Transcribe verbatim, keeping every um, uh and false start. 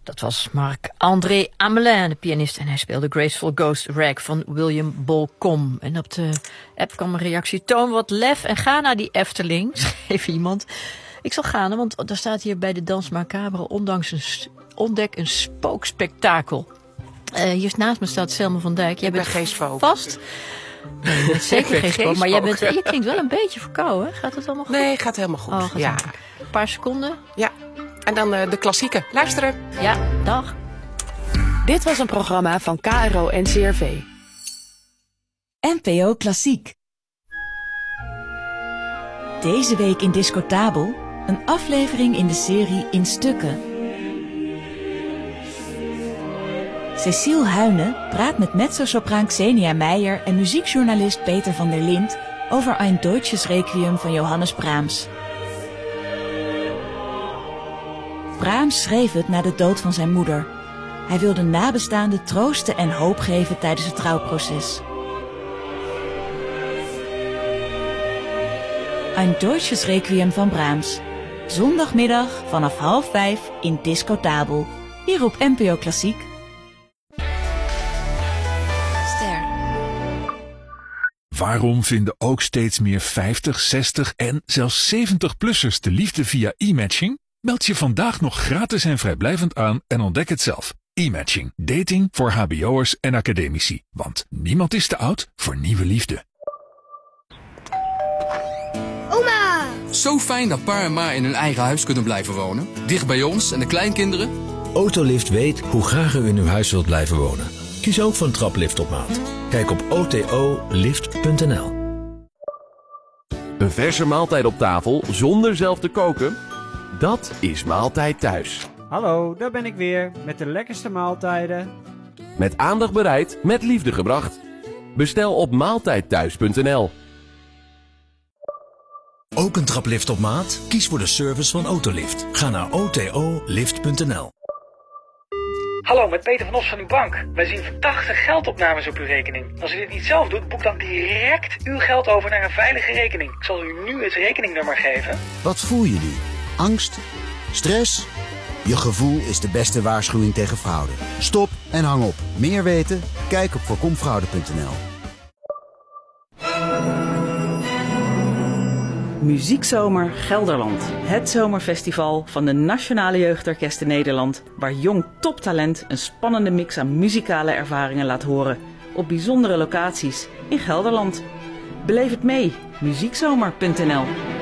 Dat was Marc-André Amelin, de pianist. En hij speelde Graceful Ghost Rag van William Bolcom. En op de app kwam een reactie. Toon wat lef en ga naar die Efteling, schreef iemand. Ik zal gaan, want daar staat hier bij de Dans Macabre ondanks een, ontdek een spookspektakel. Uh, hier naast me staat Selma van Dijk. Jij bent geen spook. Vast? Nee, je bent zeker geen spook, maar jij bent, je klinkt wel een beetje verkouden. Hè? Gaat het allemaal goed? Nee, gaat helemaal goed. Oh, gaat ja. Een paar seconden. Ja, en dan uh, de klassieke. Luisteren. Ja, dag. Dit was een programma van K R O N C R V. N P O Klassiek. Deze week in Discotabel een aflevering in de serie In Stukken. Cecile Huyne praat met mezzosopraan Xenia Meijer en muziekjournalist Peter van der Lind over Ein Deutsches Requiem van Johannes Brahms. Brahms schreef het na de dood van zijn moeder. Hij wilde nabestaanden troosten en hoop geven tijdens het trouwproces. Ein Deutsches Requiem van Brahms. Zondagmiddag vanaf half vijf in Discotabel. Hier op N P O Klassiek. Ster. Waarom vinden ook steeds meer vijftig, zestig en zelfs zeventig-plussers de liefde via e-matching? Meld je vandaag nog gratis en vrijblijvend aan en ontdek het zelf. E-matching. Dating voor hbo'ers en academici. Want niemand is te oud voor nieuwe liefde. Oma! Zo fijn dat pa en ma in hun eigen huis kunnen blijven wonen. Dicht bij ons en de kleinkinderen. Autolift weet hoe graag u in uw huis wilt blijven wonen. Kies ook voor een traplift op maat. Kijk op o t o lift punt n l. Een verse maaltijd op tafel zonder zelf te koken? Dat is Maaltijd Thuis. Hallo, daar ben ik weer met de lekkerste maaltijden. Met aandacht bereid, met liefde gebracht. Bestel op maaltijdthuis punt n l. Ook een traplift op maat? Kies voor de service van Autolift. Ga naar o t o lift punt n l. Hallo, met Peter van Os van uw bank. Wij zien verdachte geldopnames op uw rekening. Als u dit niet zelf doet, boek dan direct uw geld over naar een veilige rekening. Ik zal u nu het rekeningnummer geven. Wat voel je nu? Angst? Stress? Je gevoel is de beste waarschuwing tegen fraude. Stop en hang op. Meer weten? Kijk op voorkomfraude punt n l. Muziekzomer Gelderland. Het zomerfestival van de Nationale Jeugdorkesten Nederland, waar jong toptalent een spannende mix aan muzikale ervaringen laat horen. Op bijzondere locaties in Gelderland. Beleef het mee. muziekzomer punt n l